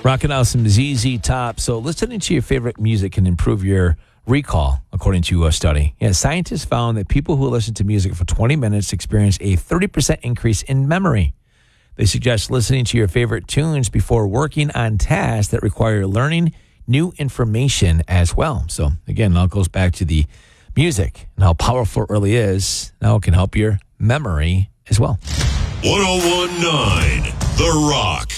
Rocking out some ZZ Top. So listening to your favorite music can improve your recall, according to a study. Yeah, scientists found that people who listen to music for 20 minutes experience a 30% increase in memory. They suggest listening to your favorite tunes before working on tasks that require learning new information as well. So again, it all goes back to the music and how powerful it really is. Now it can help your memory as well. 101.9 The Rock.